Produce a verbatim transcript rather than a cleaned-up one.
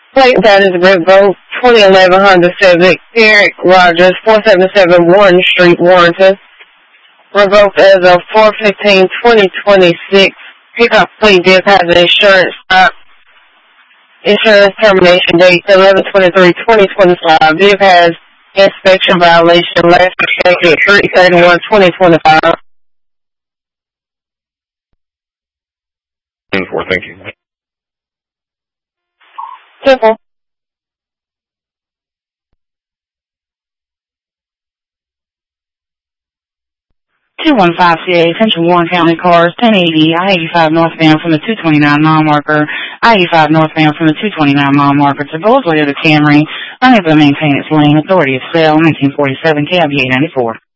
Plate that is revoked. twenty eleven Honda Civic. Eric Rogers, four seven seven Warren Street, Warrenton. Revoked as of four fifteen twenty twenty-six. Pickup plate did have an insurance stop. Insurance termination date eleven twenty-three twenty twenty-five. Vehicle has inspection violation. Last inspected three thirty-one twenty twenty-five. Four, thank you. Simple. two one five C A, Central Warren County Cars, ten eighty, I eighty-five northbound from the two twenty-nine mile marker, I eighty-five northbound from the two twenty-nine mile marker to Goldway of the Camry, unable to maintain its lane, authority of sale, nineteen forty-seven, Cab eight ninety-four.